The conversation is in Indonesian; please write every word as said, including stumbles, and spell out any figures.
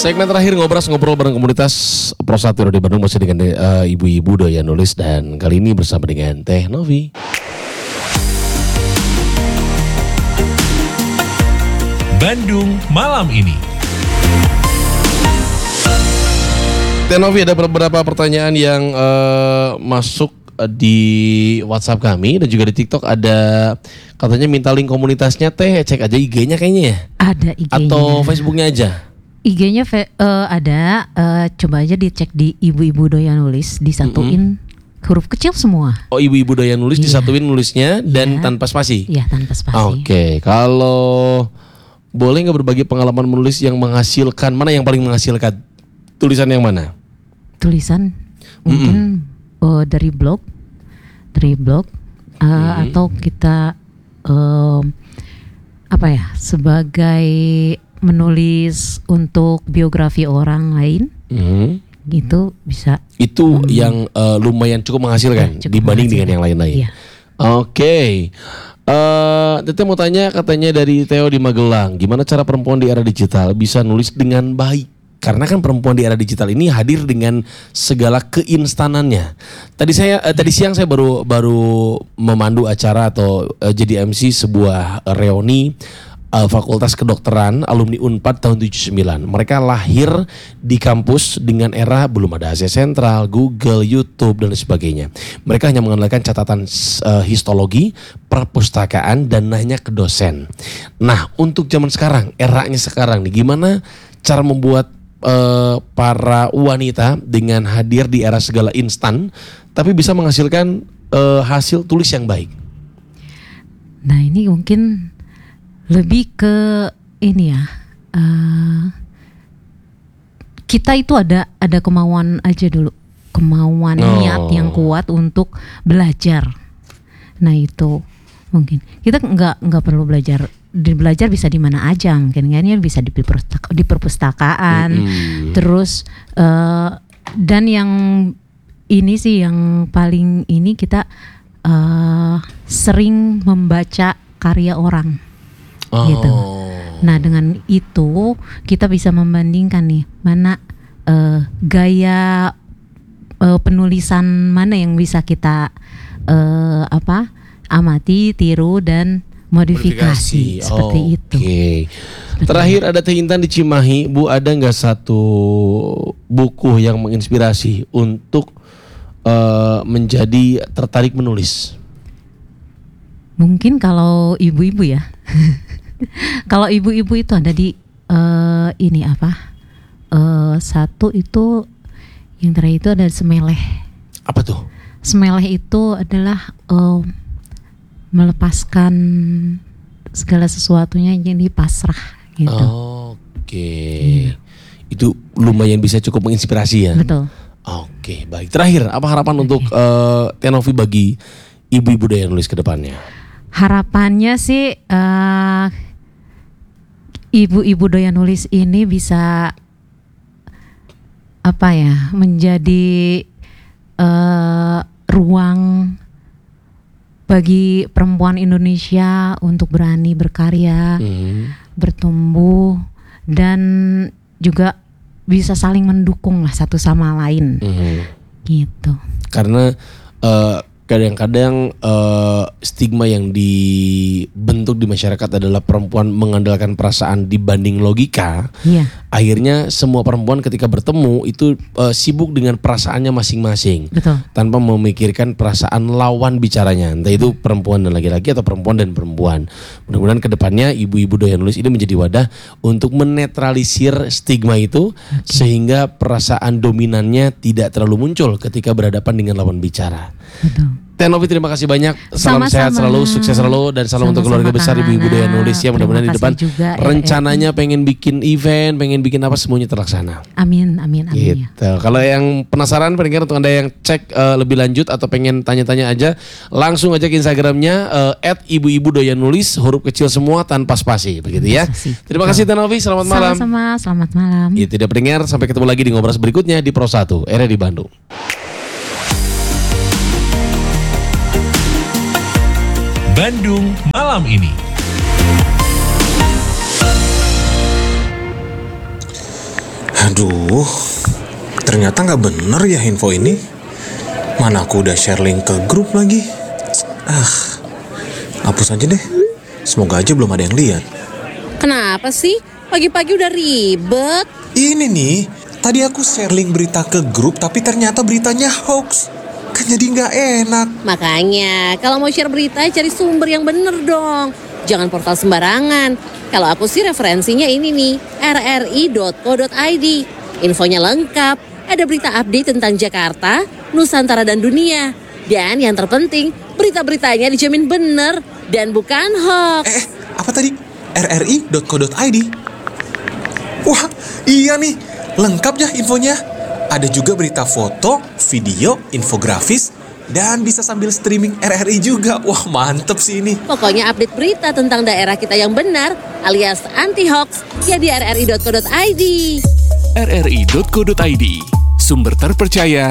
Segmen terakhir ngobras ngobrol bareng komunitas Pro satu di Bandung masih dengan uh, ibu-ibu doyan nulis dan kali ini bersama dengan Teh Novi. Bandung malam ini. Teh Novi, ada beberapa pertanyaan yang uh, masuk di WhatsApp kami dan juga di TikTok. Ada katanya minta link komunitasnya. Teh, cek aja I G-nya kayaknya ya. Ada I G-nya. Atau Facebooknya aja. I G-nya uh, ada, uh, coba aja dicek di ibu-ibu doyan nulis, disatuin mm-hmm. huruf kecil semua. Oh, ibu-ibu doyan nulis, yeah. disatuin nulisnya dan yeah. tanpa spasi. Iya, yeah, tanpa spasi. Oke, okay. Kalau boleh nggak berbagi pengalaman menulis yang menghasilkan, mana yang paling menghasilkan? Tulisan yang mana? Tulisan mungkin mm-hmm. uh, dari blog, dari blog, uh, mm-hmm. atau kita uh, apa ya, sebagai menulis untuk biografi orang lain, mm-hmm. gitu bisa. Itu hmm, yang uh, lumayan cukup menghasilkan ya, cukup dibanding menghasilkan. Dengan yang lain-lain. Iya. Oke, okay. uh, Tete mau tanya, katanya dari Theo di Magelang, gimana cara perempuan di era digital bisa nulis dengan baik? Karena kan perempuan di era digital ini hadir dengan segala keinstanannya. Tadi saya, uh, tadi siang saya baru baru memandu acara atau uh, jadi M C sebuah uh, reuni. Uh, Fakultas Kedokteran alumni Unpad tahun tujuh puluh sembilan. Mereka lahir di kampus dengan era belum ada A C Sentral, Google, YouTube dan sebagainya. Mereka hanya mengandalkan catatan uh, histologi, perpustakaan dan nanya ke dosen. Nah, untuk zaman sekarang, eranya sekarang nih, gimana cara membuat uh, para wanita dengan hadir di era segala instan tapi bisa menghasilkan uh, hasil tulis yang baik? Nah, ini mungkin lebih ke ini ya, uh, kita itu ada ada kemauan aja dulu, kemauan oh. niat yang kuat untuk belajar. Nah itu mungkin kita nggak nggak perlu belajar, di belajar bisa di mana aja, mungkin kan ya, bisa di, perpustaka, di perpustakaan, mm-hmm. terus uh, dan yang ini sih yang paling ini kita uh, sering membaca karya orang. Oh. Gitu. Nah dengan itu kita bisa membandingkan nih mana uh, gaya uh, penulisan mana yang bisa kita uh, apa amati, tiru dan modifikasi, modifikasi. Seperti oh, itu. Oke. Okay. Terakhir ada Teh Intan di Cimahi, Bu, ada nggak satu buku yang menginspirasi untuk uh, menjadi tertarik menulis? Mungkin kalau ibu-ibu ya. Kalau ibu-ibu itu ada di uh, ini apa? Uh, satu itu yang terakhir itu ada Semeleh. Apa tuh? Semeleh itu adalah uh, melepaskan segala sesuatunya jadi pasrah gitu. Oh, oke. Okay. Iya. Itu lumayan bisa cukup menginspirasi ya. Betul. Oke, okay, baik. Terakhir, apa harapan okay. untuk uh, Teh Novi bagi ibu-ibu doyan nulis ke depannya? Harapannya sih uh, ibu-ibu doyan nulis ini bisa apa ya, menjadi uh, ruang bagi perempuan Indonesia untuk berani berkarya, hmm. bertumbuh dan juga bisa saling mendukung lah satu sama lain, hmm. gitu. Karena uh, kadang-kadang uh, stigma yang dibentuk di masyarakat adalah perempuan mengandalkan perasaan dibanding logika. Iya. Akhirnya semua perempuan ketika bertemu itu uh, sibuk dengan perasaannya masing-masing. Betul. Tanpa memikirkan perasaan lawan bicaranya. Entah itu perempuan dan laki-laki atau perempuan dan perempuan. Mudah-mudahan kedepannya ibu-ibu doyan nulis ini menjadi wadah untuk menetralisir stigma itu, okay. sehingga perasaan dominannya tidak terlalu muncul ketika berhadapan dengan lawan bicara. Betul. Teh Novi, terima kasih banyak. Salam Sama-sama. Sehat selalu, sukses selalu, dan salam Sama-sama untuk keluarga besar ibu-ibu doyan nulis ya. Mudah-mudahan di depan juga, rencananya ya, pengen bikin event, pengen bikin apa, semuanya terlaksana. Amin, amin, amin. Gitu. Ya. Kalau yang penasaran, pengen untuk anda yang cek uh, lebih lanjut atau pengen tanya-tanya aja, langsung aja ke Instagramnya uh, et ibu-ibu doyan nulis, huruf kecil semua tanpa spasi, begitu ya. Spasi. Terima kasih Teh Novi, selamat malam. Sama-sama, selamat malam. Ya, tidak pendengar, sampai ketemu lagi di Ngobras berikutnya di Pro satu, R di Bandung. Bandung malam ini. Aduh, ternyata nggak bener ya info ini. Mana aku udah share link ke grup lagi. Ah, hapus aja deh. Semoga aja belum ada yang lihat. Kenapa sih? Pagi-pagi udah ribet. Ini nih, tadi aku share link berita ke grup tapi ternyata beritanya hoax. Kan jadi nggak enak. Makanya, kalau mau share berita cari sumber yang bener dong. Jangan portal sembarangan. Kalau aku sih referensinya ini nih, r r i dot co dot i d. Infonya lengkap, ada berita update tentang Jakarta, Nusantara dan dunia. Dan yang terpenting, berita-beritanya dijamin bener dan bukan hoax. Eh, apa tadi? r r i dot co dot i d. Wah, iya nih, lengkap ya infonya. Ada juga berita foto, video, infografis, dan bisa sambil streaming R R I juga. Wah, mantep sih ini. Pokoknya update berita tentang daerah kita yang benar alias anti hoax ya di r r i dot co dot i d. r r i dot co dot i d, sumber terpercaya